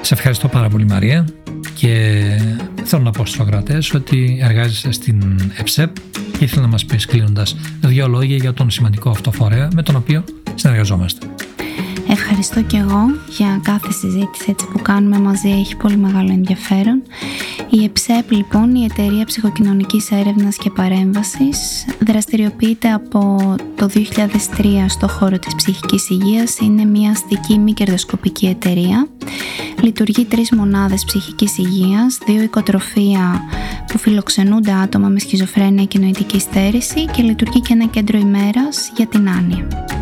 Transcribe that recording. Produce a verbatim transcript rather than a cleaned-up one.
Σε ευχαριστώ πάρα πολύ, Μαρία, και θέλω να πω στους ακροατές ότι εργάζεσαι στην ΕΠΣΕΠ και ήθελα να μας πεις κλείνοντας δύο λόγια για τον σημαντικό αυτό φορέα με τον οποίο συνεργαζόμαστε. Ευχαριστώ και εγώ για κάθε συζήτηση έτσι που κάνουμε μαζί, έχει πολύ μεγάλο ενδιαφέρον. Η ΕΠΣΕΠ, λοιπόν, η Εταιρεία Ψυχοκοινωνικής Έρευνας και Παρέμβασης, δραστηριοποιείται από το δύο χιλιάδες τρία στο χώρο της ψυχικής υγείας. Είναι μια αστική μη κερδοσκοπική εταιρεία. Λειτουργεί τρεις μονάδες ψυχικής υγείας, δύο οικοτροφία που φιλοξενούνται άτομα με σχιζοφρένεια και νοητική στέρηση και λειτουργεί και ένα κέντρο ημέρας για την άνοια.